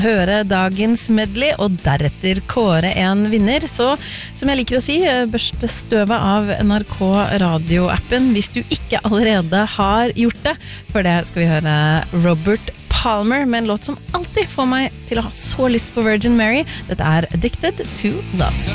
høre dagens medley og deretter kåre en vinner. Så, som jeg liker å si, børste støvet av NRK radioappen hvis du ikke allerede har gjort det. For det skal vi høre Robert Palmer med en låt som alltid får meg til å ha så lyst på Virgin Mary. Dette er Addicted to Love.